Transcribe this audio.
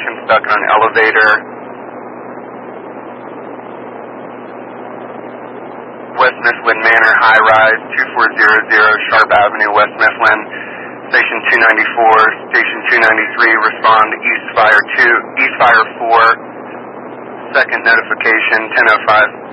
notification stuck on elevator. West Mifflin Manor High Rise, 2400 Sharp Avenue, West Mifflin. Station 294, Station 293, respond East Fire 4. Second notification, 10:05